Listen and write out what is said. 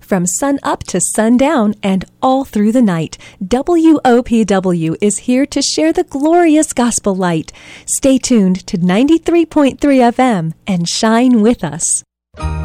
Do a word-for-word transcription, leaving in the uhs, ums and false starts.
from sun up to sundown and all through the night. W O P W is here to share the glorious gospel light. Stay tuned to ninety-three point three F M and shine with us.